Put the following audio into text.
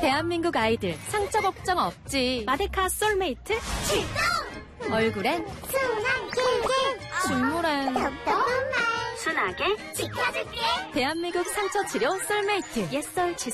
대한민국 아이들 상처 걱정 없지. 마데카 솔메이트 출동! 얼굴엔 순한 길게 식물엔 똑똑한 말 순하게 지켜줄게. 대한민국 상처 치료 솔메이트 옛설